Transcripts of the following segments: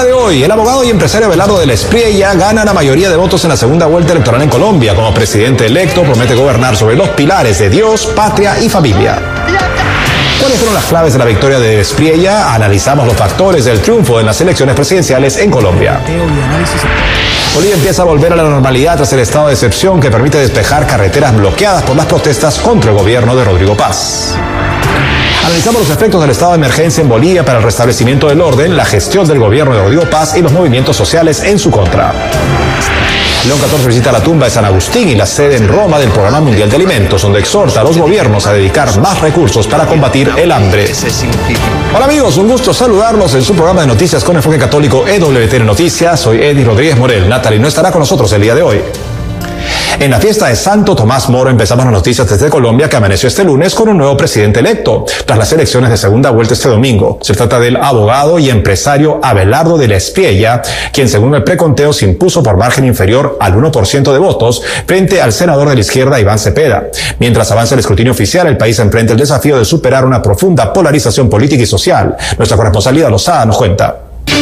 de hoy, el abogado y empresario Abelardo de la Espriella gana la mayoría de votos en la segunda vuelta electoral en Colombia. Como presidente electo, promete gobernar sobre los pilares de Dios, patria y familia. ¿Cuáles fueron las claves de la victoria de Espriella? Analizamos los factores del triunfo en las elecciones presidenciales en Colombia. Bolivia empieza a volver a la normalidad tras el estado de excepción que permite despejar carreteras bloqueadas por las protestas contra el gobierno de Rodrigo Paz. Analizamos los efectos del estado de emergencia en Bolivia para el restablecimiento del orden, la gestión del gobierno de Rodrigo Paz y los movimientos sociales en su contra. León XIV visita la tumba de San Agustín y la sede en Roma del Programa Mundial de Alimentos, donde exhorta a los gobiernos a dedicar más recursos para combatir el hambre. Hola amigos, un gusto saludarlos en su programa de noticias con enfoque católico EWTN Noticias. Soy Eddie Rodríguez Morel. Natalie no estará con nosotros el día de hoy. En la fiesta de Santo Tomás Moro empezamos las noticias desde Colombia, que amaneció este lunes con un nuevo presidente electo, tras las elecciones de segunda vuelta este domingo. Se trata del abogado y empresario Abelardo de la Espriella, quien según el preconteo se impuso por margen inferior al 1% de votos frente al senador de la izquierda Iván Cepeda. Mientras avanza el escrutinio oficial, el país enfrenta el desafío de superar una profunda polarización política y social. Nuestra corresponsal Lida Lozada nos cuenta.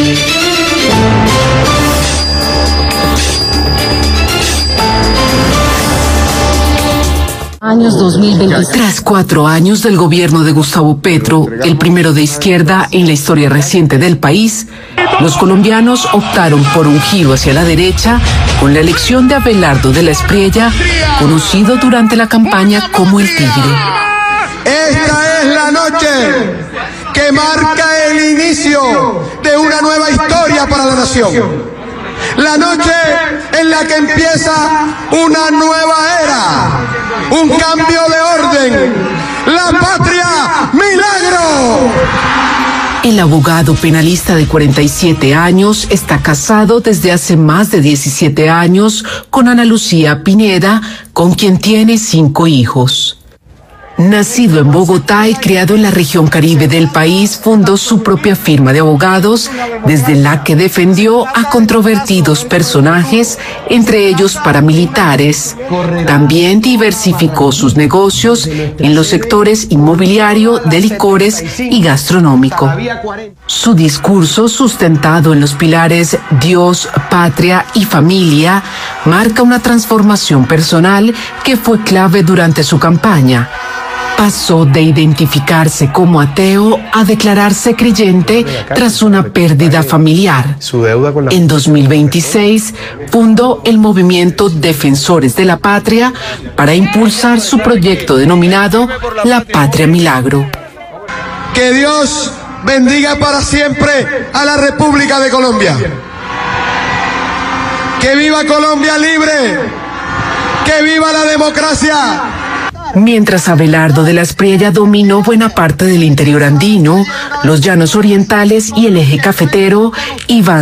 Años 2020. Tras 4 años del gobierno de Gustavo Petro, el primero de izquierda en la historia reciente del país, los colombianos optaron por un giro hacia la derecha con la elección de Abelardo de la Espriella, conocido durante la campaña como el Tigre. Esta es la noche que marca el inicio de una nueva historia para la nación. La noche en la que empieza una nueva era, un cambio de orden, la patria milagro. El abogado penalista de 47 años está casado desde hace más de 17 años con Ana Lucía Pineda, con quien tiene 5 hijos. Nacido en Bogotá y criado en la región Caribe del país, fundó su propia firma de abogados, desde la que defendió a controvertidos personajes, entre ellos paramilitares. También diversificó sus negocios en los sectores inmobiliario, de licores y gastronómico. Su discurso, sustentado en los pilares Dios, patria y familia, marca una transformación personal que fue clave durante su campaña. Pasó de identificarse como ateo a declararse creyente tras una pérdida familiar. En 2026 fundó el movimiento Defensores de la Patria para impulsar su proyecto denominado La Patria Milagro. Que Dios bendiga para siempre a la República de Colombia. Que viva Colombia libre. Que viva la democracia. Mientras Abelardo de la Espriella dominó buena parte del interior andino, los llanos orientales y el eje cafetero, Iván